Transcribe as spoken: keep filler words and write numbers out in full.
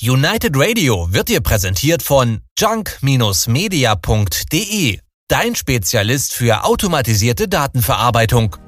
United Radio wird dir präsentiert von junk Bindestrich media punkt de, dein Spezialist für automatisierte Datenverarbeitung.